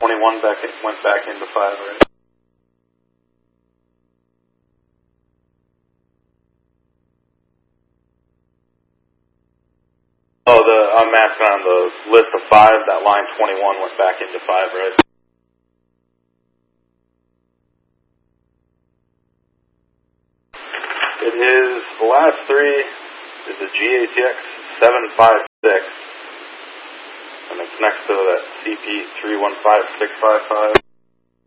21 went back into 5, right? Oh, I'm asking on the list of 5, that line 21 went back into 5, right? It is, the last 3 is the GATX 756, and it's next to that CP 315655.